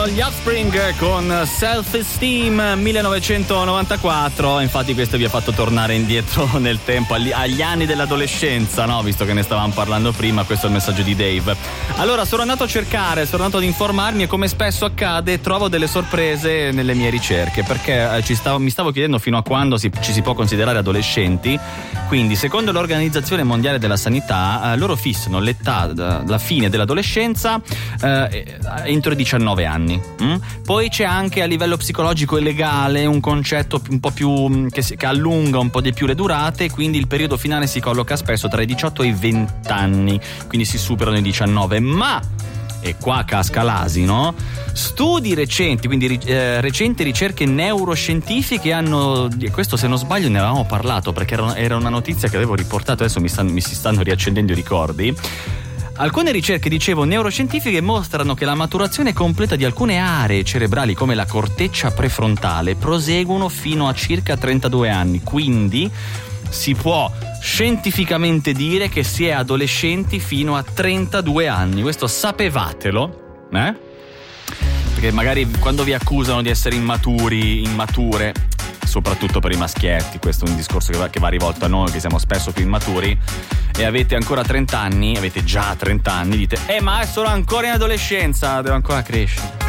Erano gli Offspring con Self Esteem 1994. Infatti questo vi ha fatto tornare indietro nel tempo, agli anni dell'adolescenza, no? Visto che ne stavamo parlando prima, questo è il messaggio di Dave. Allora sono andato a cercare, sono andato ad informarmi e come spesso accade trovo delle sorprese nelle mie ricerche, perché mi stavo chiedendo fino a quando ci si può considerare adolescenti. Quindi secondo l'Organizzazione Mondiale della Sanità loro fissano l'età, la fine dell'adolescenza entro i 19 anni. Poi c'è anche a livello psicologico e legale un concetto un po' più che allunga un po' di più le durate, quindi il periodo finale si colloca spesso tra i 18 e i 20 anni, quindi si superano i 19. Ma, e qua casca l'asino, studi recenti, quindi recenti ricerche neuroscientifiche hanno, questo se non sbaglio ne avevamo parlato perché era una notizia che avevo riportato, adesso mi si stanno riaccendendo i ricordi. Alcune ricerche, dicevo, neuroscientifiche mostrano che la maturazione completa di alcune aree cerebrali come la corteccia prefrontale proseguono fino a circa 32 anni, quindi si può scientificamente dire che si è adolescenti fino a 32 anni. Questo sapevatelo, Perché magari quando vi accusano di essere immature, soprattutto per i maschietti, questo è un discorso che va rivolto a noi che siamo spesso più immaturi, e avete ancora 30 anni, avete già 30 anni, dite ma sono ancora in adolescenza, devo ancora crescere.